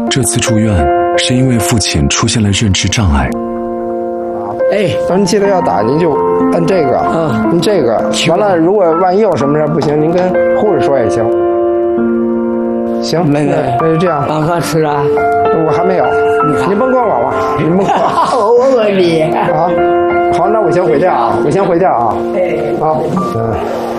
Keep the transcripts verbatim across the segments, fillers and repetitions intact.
这次住院是因为父亲出现了认知障碍。 哎，您记得要打，您就摁这个，嗯，您这个完了，如果万一有什么事不行，您跟护士说也行。行， 妹妹， 那就这样。 晚饭吃了？ 我还没有，您甭管我吧，您甭管。 我问你。 啊，好，那我先回家啊，我先回家啊。哎，好，嗯。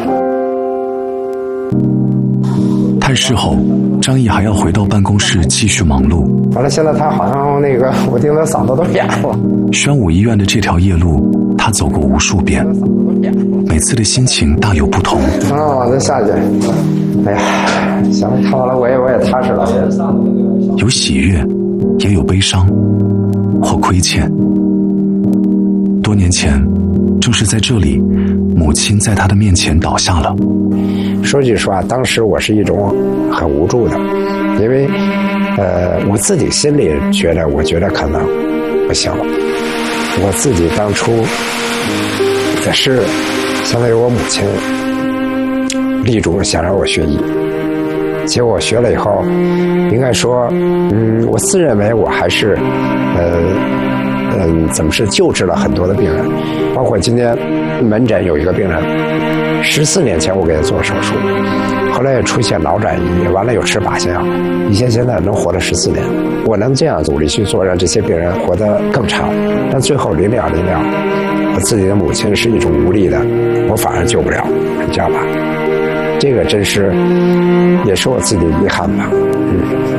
探视后，张毅还要回到办公室继续忙碌。 完了，现在他好像那个，我听他嗓子都哑了。 宣武医院的这条夜路，他走过无数遍，每次的心情大有不同。 啊，再下去。哎呀，行了，看完了，我也我也踏实了。 有喜悦，也有悲伤，或亏欠。多年前，正是在这里，母亲在他的面前倒下了。 说句实话，当时我是一种很无助的，因为，呃，我自己心里觉得，我觉得可能不行了。我自己当初也是，相当于我母亲力主想让我学医，结果我学了以后，应该说，嗯，我自认为我还是，呃。嗯，怎么是救治了很多的病人，包括今天门诊有一个病人，十四年前我给他做手术，后来也出现脑转移，完了又吃靶向药，以前现在能活了十四年，我能这样努力去做，让这些病人活得更长，但最后临了临了，我自己的母亲是一种无力的，我反而救不了，你知道吧？这个真是也是我自己的遗憾吧，嗯。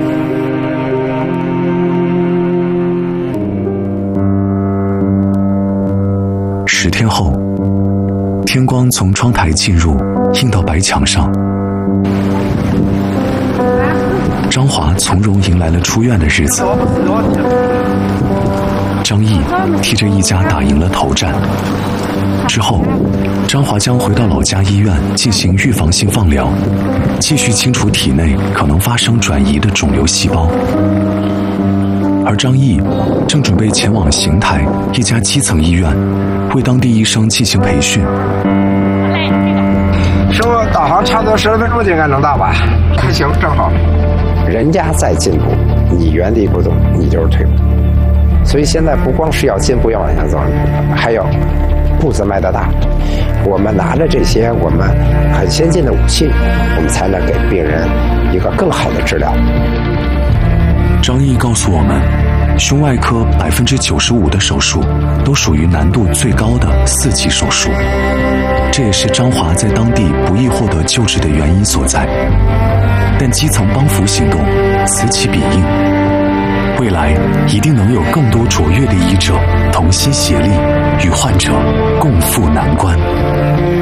十天后，天光从窗台进入，映到白墙上。张华从容迎来了出院的日子。张毅替着一家打赢了头战。之后，张华将回到老家医院进行预防性放疗，继续清除体内可能发生转移的肿瘤细胞。而张毅正准备前往邢台一家基层医院，为当地医生进行培训。 师傅，导航差不多十来分钟就应该能到吧？还行，正好。人家在进步，你原地不动，你就是退步。所以现在不光是要进步，要往前走，还要步子迈得大。我们拿着这些我们很先进的武器，我们才能给病人一个更好的治疗。 张毅告诉我们，胸外科百分之九十五的手术都属于难度最高的四级手术，这也是张华在当地不易获得救治的原因所在。但基层帮扶行动此起彼应，未来一定能有更多卓越的医者同心协力，与患者共赴难关。